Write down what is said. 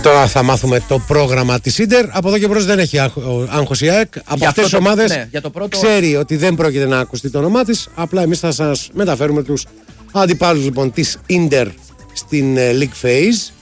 Τώρα θα μάθουμε το πρόγραμμα της Ίντερ. Από εδώ και μπρος δεν έχει άγχος η ΑΕΚ. Από αυτές τις ομάδες ξέρει ότι δεν πρόκειται να ακουστεί το όνομά της. Απλά εμείς θα σας μεταφέρουμε τους αντιπάλους λοιπόν της Ίντερ στην League Phase.